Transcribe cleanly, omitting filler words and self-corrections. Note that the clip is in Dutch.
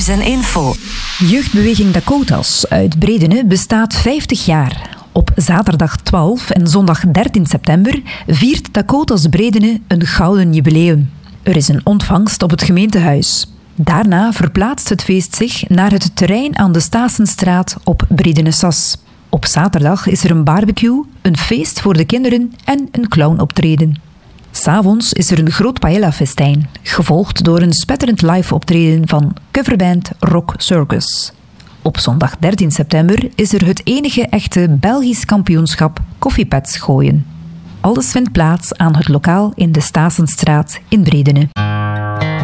Nieuws en info. Jeugdbeweging Dakotas uit Bredene bestaat 50 jaar. Op zaterdag 12 en zondag 13 september viert Dakotas Bredene een gouden jubileum. Er is een ontvangst op het gemeentehuis. Daarna verplaatst het feest zich naar het terrein aan de Stasenstraat op Bredene-Sas. Op zaterdag is er een barbecue, een feest voor de kinderen en een clownoptreden. 'S Avonds is er een groot paella-festijn, gevolgd door een spetterend live-optreden van coverband Rock Circus. Op zondag 13 september is er het enige echte Belgisch kampioenschap koffiepads gooien. Alles vindt plaats aan het lokaal in de Stasenstraat in Bredene.